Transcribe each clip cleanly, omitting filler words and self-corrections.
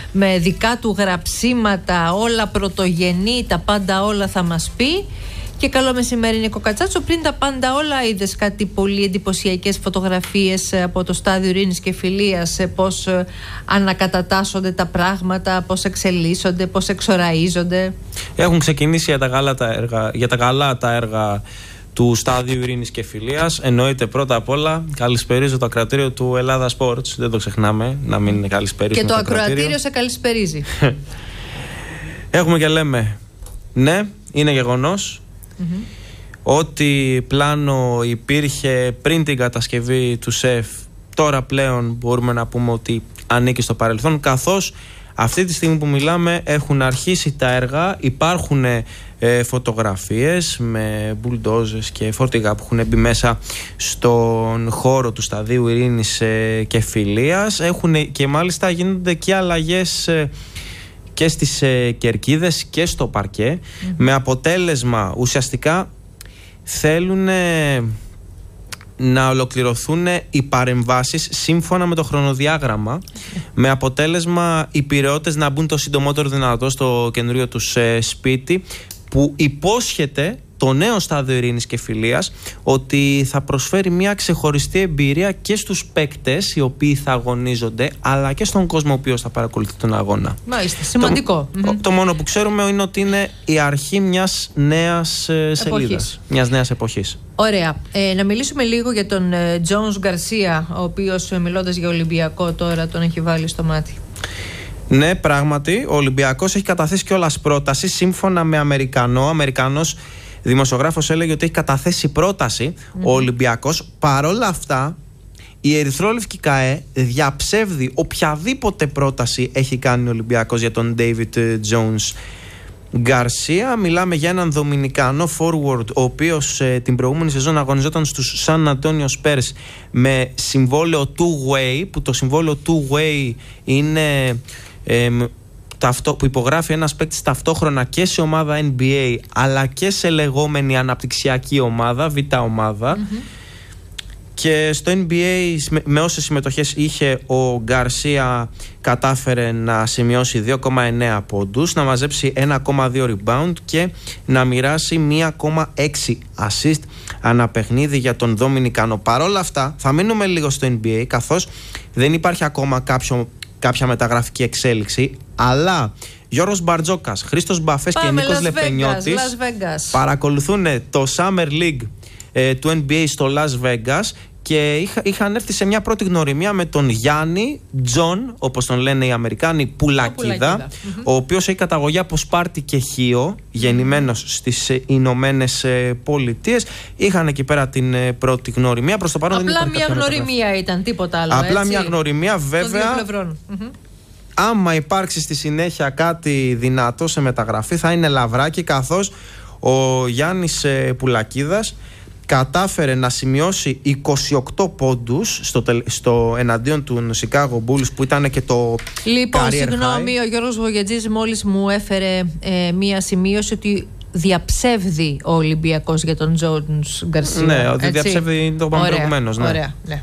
με δικά του γραψίματα, όλα πρωτογενή, τα πάντα όλα θα μας πει. Και καλό μεσημέρι, Νίκο Κατσάτσο. Πριν τα πάντα όλα, είδες κάτι πολύ εντυπωσιακές φωτογραφίες από το στάδιο ειρήνης και φιλίας, πώς ανακατατάσσονται τα πράγματα, πώς εξελίσσονται, πώς εξοραίζονται. Έχουν ξεκινήσει για τα καλά τα έργα του στάδιου ειρήνης και φιλίας. Εννοείται πρώτα απ' όλα καλησπερίζω το ακροατήριο του Ελλάδα Sports. Δεν το ξεχνάμε να μην καλησπερίζουμε. Και το ακροατήριο σε καλησπερίζει. Έχουμε και λέμε, ναι, είναι γεγονός. Ό,τι πλάνο υπήρχε πριν την κατασκευή του ΣΕΦ, τώρα πλέον μπορούμε να πούμε ότι ανήκει στο παρελθόν, καθώς αυτή τη στιγμή που μιλάμε έχουν αρχίσει τα έργα, υπάρχουν φωτογραφίες με μπουλντόζες και φορτηγά που έχουν μπει μέσα στον χώρο του σταδίου ειρήνης και φιλίας. Και μάλιστα γίνονται και αλλαγές και στις κερκίδες και στο παρκέ, με αποτέλεσμα ουσιαστικά θέλουν να ολοκληρωθούν οι παρεμβάσεις σύμφωνα με το χρονοδιάγραμμα, με αποτέλεσμα οι πειραιώτες να μπουν το συντομότερο δυνατό στο καινούριο τους σπίτι, που υπόσχεται το νέο στάδιο ειρήνης και φιλίας ότι θα προσφέρει μια ξεχωριστή εμπειρία και στους παίκτες οι οποίοι θα αγωνίζονται, αλλά και στον κόσμο ο οποίος θα παρακολουθεί τον αγώνα. Μάλιστα, σημαντικό. Το μόνο που ξέρουμε είναι ότι είναι η αρχή μιας νέας σελίδας, μιας νέας εποχής. Ωραία. Να μιλήσουμε λίγο για τον Τζόνς Γκαρσία, ο οποίος, μιλώντας για Ολυμπιακό τώρα, τον έχει βάλει στο μάτι. Ναι, πράγματι, ο Ολυμπιακός έχει καταθέσει κιόλας πρόταση σύμφωνα με Αμερικανός δημοσιογράφος έλεγε ότι έχει καταθέσει πρόταση ο Ολυμπιακός. Παρόλα αυτά, η Ερυθρόλευκη ΚΑΕ διαψεύδει οποιαδήποτε πρόταση έχει κάνει ο Ολυμπιακός για τον David Jones Γκαρσία. Μιλάμε για έναν Δομινικανό forward, ο οποίος την προηγούμενη σεζόν αγωνιζόταν στους San Antonio Spurs με συμβόλαιο two-way, που το συμβόλαιο two-way είναι που υπογράφει ένας παίκτης ταυτόχρονα και σε ομάδα NBA αλλά και σε λεγόμενη αναπτυξιακή ομάδα, β' ομάδα. Και στο NBA με όσες συμμετοχές είχε ο Γκαρσία κατάφερε να σημειώσει 2,9 πόντους, να μαζέψει 1,2 rebound και να μοιράσει 1,6 assist ανά παιχνίδι για τον Δομινικανό. Παρόλα αυτά θα μείνουμε λίγο στο NBA, καθώς δεν υπάρχει ακόμα κάποια μεταγραφική εξέλιξη, αλλά Γιώργος Μπαρτζόκας, Χρήστος Μπαφές και Νίκος Λεπενιώτης παρακολουθούν το Summer League του NBA στο Las Vegas και είχαν έρθει σε μια πρώτη γνωριμία με τον Γιάννη Τζον, όπως τον λένε οι Αμερικάνοι, Πουλακίδα, ο οποίος έχει καταγωγή από Σπάρτη και Χίο, γεννημένος στις Ηνωμένες Πολιτείες. Είχαν εκεί πέρα την πρώτη γνωριμία. Προς το παρόν απλά δεν μια γνωριμία ήταν, τίποτα άλλο. Απλά μια γνωριμία, βέβαια. Άμα υπάρξει στη συνέχεια κάτι δυνατό σε μεταγραφή, θα είναι λαβράκι, καθώς ο Γιάννης Πουλακίδας κατάφερε να σημειώσει 28 πόντους στο εναντίον του Chicago Bulls, που ήταν και το career συγγνώμη, ο Γιώργος Γογετζής μόλις μου έφερε μία σημείωση ότι διαψεύδει ο Ολυμπιακός για τον Τζόνς Γκαρσία. Ναι, ότι διαψεύδει, το είπαμε προηγουμένως. Ναι. Ωραία, ναι.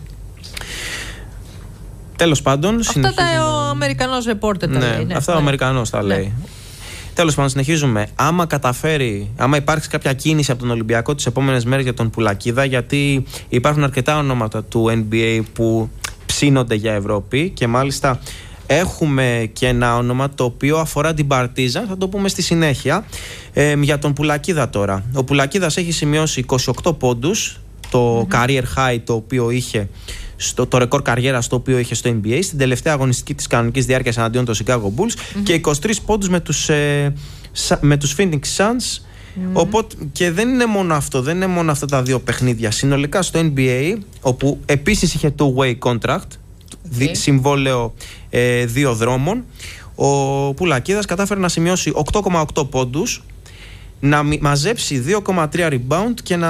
Τέλος πάντων, αυτά ο Αμερικανός ρεπόρτερ τα λέει. Ναι, αυτά ο Αμερικανός τα λέει. Τέλος πάντων, συνεχίζουμε. Άμα υπάρξει κάποια κίνηση από τον Ολυμπιακό τις επόμενες μέρες για τον Πουλακίδα, γιατί υπάρχουν αρκετά ονόματα του NBA που ψήνονται για Ευρώπη και μάλιστα έχουμε και ένα όνομα το οποίο αφορά την Παρτίζαν, θα το πούμε στη συνέχεια. Για τον Πουλακίδα τώρα. Ο Πουλακίδας έχει σημειώσει 28 πόντους, το career high το οποίο είχε, το ρεκόρ καριέρας το οποίο είχε στο NBA στην τελευταία αγωνιστική της κανονικής διάρκειας εναντίον των Chicago Bulls και 23 πόντους με τους Phoenix Suns. Οπότε, και δεν είναι μόνο αυτό, δεν είναι μόνο αυτά τα δύο παιχνίδια. Συνολικά στο NBA, όπου επίσης είχε two-way contract, συμβόλαιο 2 δρόμων, ο Πουλακίδας κατάφερε να σημειώσει 8,8 πόντους, να μαζέψει 2,3 rebound και να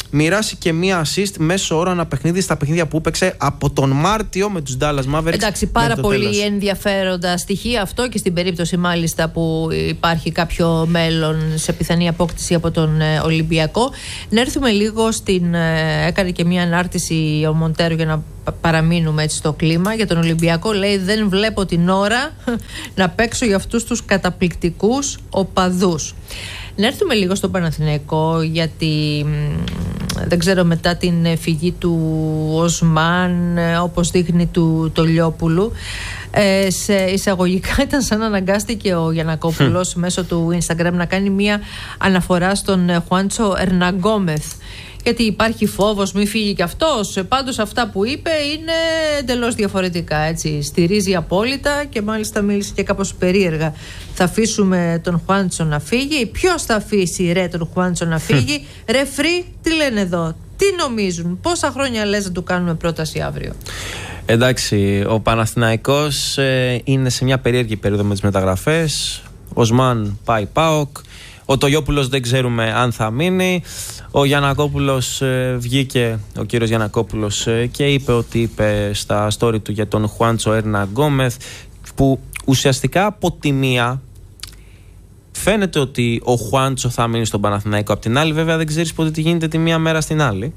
μοιράσει και μία assist μέσω όρο ανά παιχνίδι στα παιχνίδια που έπαιξε από τον Μάρτιο με τους Dallas Mavericks. Εντάξει, πάρα πολύ ενδιαφέροντα στοιχεία αυτό, και στην περίπτωση μάλιστα που υπάρχει κάποιο μέλλον σε πιθανή απόκτηση από τον Ολυμπιακό. Να έρθουμε λίγο στην. Έκανε και μία ανάρτηση ο Μοντέρο για να παραμείνουμε έτσι στο κλίμα για τον Ολυμπιακό. Λέει: δεν βλέπω την ώρα να παίξω για αυτούς τους καταπληκτικούς οπαδούς. Να έρθουμε λίγο στο Παναθηναϊκό, γιατί δεν ξέρω, μετά την φυγή του Οσμάν, όπως δείχνει του Τολιόπουλου, σε εισαγωγικά ήταν σαν να αναγκάστηκε ο Γιαννακόπουλος μέσω του Instagram να κάνει μία αναφορά στον Χουάντσο Ερναγκόμεθ, γιατί υπάρχει φόβος μη φύγει κι αυτός. Πάντως αυτά που είπε είναι εντελώς διαφορετικά, έτσι. Στηρίζει απόλυτα και μάλιστα μίλησε και κάπως περίεργα. Θα αφήσουμε τον Χουάντσο να φύγει? Ποιος θα αφήσει ρε τον Χουάντσο να φύγει? Ρε φρύ, τι λένε εδώ? Τι νομίζουν? Πόσα χρόνια λες να του κάνουμε πρόταση αύριο? Εντάξει, ο Παναθηναϊκός είναι σε μια περίεργη περίοδο με τις μεταγραφές. Ο Οσμάν πάει ΠΑΟΚ. Ο Τολιόπουλος δεν ξέρουμε αν θα μείνει. Ο Γιαννακόπουλος βγήκε, ο κύριος Γιαννακόπουλος, και είπε ότι είπε στα story του για τον Χουάντσο Ερναγκόμεθ, που ουσιαστικά από τη μία φαίνεται ότι ο Χουάντσο θα μείνει στον Παναθηναϊκό. Απ' την άλλη βέβαια δεν ξέρεις ποτέ τι γίνεται τη μία μέρα στην άλλη.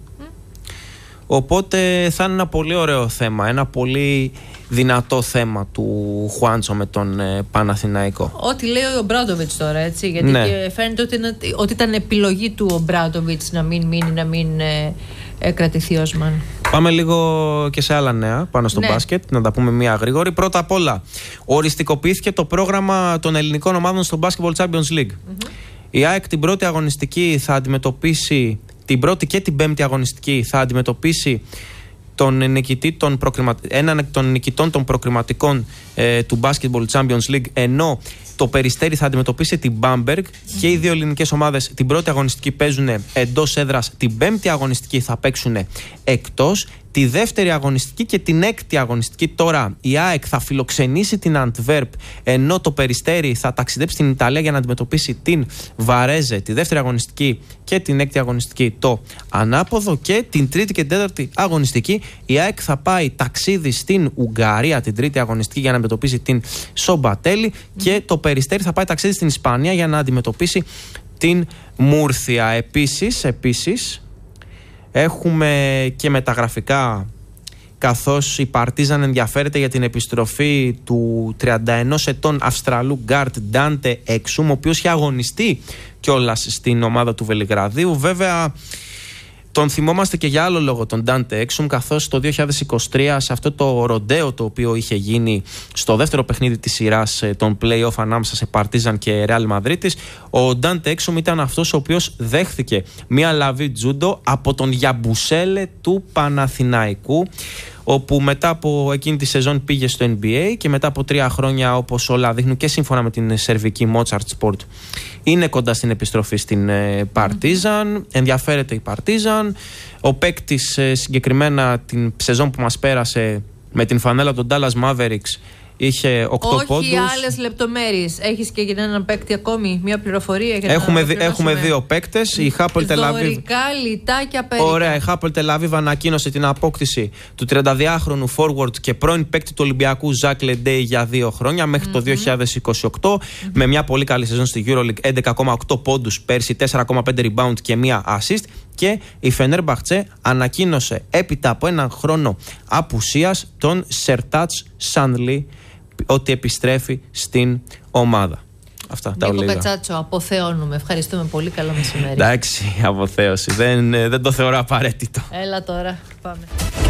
Οπότε θα είναι ένα πολύ ωραίο θέμα, ένα πολύ δυνατό θέμα του Χουάντσο με τον Παναθηναϊκό. Ό,τι λέει ο Ομπράντοβιτς τώρα, έτσι, γιατί ναι, φαίνεται ότι ήταν επιλογή του Ομπράντοβιτς να μην μείνει, να μην κρατηθεί Οσμάν. Πάμε λίγο και σε άλλα νέα πάνω στο μπάσκετ, να τα πούμε μία γρήγορη. Πρώτα απ' όλα, οριστικοποιήθηκε το πρόγραμμα των ελληνικών ομάδων στο Basketball Champions League. Η ΑΕΚ την πρώτη αγωνιστική θα αντιμετωπίσει, την πρώτη και την πέμπτη αγωνιστική θα αντιμετωπίσει έναν των νικητών των προκριματικών του Basketball Champions League, ενώ το Περιστέρι θα αντιμετωπίσει την Bamberg. Και οι δύο ελληνικές ομάδες την πρώτη αγωνιστική παίζουν εντός έδρας, την πέμπτη αγωνιστική θα παίξουν εκτός, τη δεύτερη αγωνιστική και την έκτη αγωνιστική. Τώρα η ΑΕΚ θα φιλοξενήσει την Αντβέρπ, ενώ το Περιστέρι θα ταξιδέψει στην Ιταλία για να αντιμετωπίσει την Βαρέζε τη δεύτερη αγωνιστική, και την έκτη αγωνιστική το ανάποδο. Και την τρίτη και την τέταρτη αγωνιστική η ΑΕΚ θα πάει ταξίδι στην Ουγγαρία την τρίτη αγωνιστική για να αντιμετωπίσει την Σομπατέλη, και το Περιστέρι θα πάει ταξίδι στην Ισπανία για να αντιμετωπίσει την Μούρθια. Επίσης έχουμε και μεταγραφικά, καθώς η Παρτίζαν ενδιαφέρεται για την επιστροφή του 31 ετών Αυστραλού γκάρτ Ντάντε Έξουμ, ο οποίος είχε αγωνιστεί κιόλας στην ομάδα του Βελιγραδίου. Βέβαια τον θυμόμαστε και για άλλο λόγο τον Ντάντε Έξουμ, καθώς το 2023 σε αυτό το ροντέο το οποίο είχε γίνει στο δεύτερο παιχνίδι της σειράς των play-off ανάμεσα σε Παρτίζαν και Ρεάλ Μαδρίτης, ο Ντάντε Έξουμ ήταν αυτός ο οποίος δέχθηκε μια λαβή τζούντο από τον Γιαμπουσέλε του Παναθηναϊκού, όπου μετά από εκείνη τη σεζόν πήγε στο NBA και μετά από 3 χρόνια, όπως όλα δείχνουν και σύμφωνα με την σερβική Mozart Sport, είναι κοντά στην επιστροφή στην Παρτίζαν. Ενδιαφέρεται η Παρτίζαν. Ο παίκτης συγκεκριμένα την σεζόν που μας πέρασε με την φανέλα των Dallas Mavericks είχε 8 πόντους. Όχι άλλες λεπτομέρειες. Έχεις και για έναν παίκτη ακόμη μια πληροφορία? Έχουμε 2 παίκτες. Η Hapoel Tel Aviv. Δωρικά λιτάκια περίπου. Ωραία. Η Hapoel Tel Aviv ανακοίνωσε την απόκτηση του 32χρονου forward και πρώην παίκτη του Ολυμπιακού Ζακ Λεντέι για 2 χρόνια μέχρι το 2028. Με μια πολύ καλή σεζόν στη EuroLeague, 11,8 πόντους πέρσι, 4,5 rebound και 1 assist. Και η Φενέρμπαχτσε ανακοίνωσε έπειτα από 1 χρόνο απουσίας τον Σερτάτς Σανλή ότι επιστρέφει στην ομάδα. Αυτά τα Νίκο Κατσάτσο, αποθεώνουμε. Ευχαριστούμε πολύ. Καλό μεσημέρι. Εντάξει, αποθέωση. Δεν το θεωρώ απαραίτητο. Έλα τώρα, πάμε.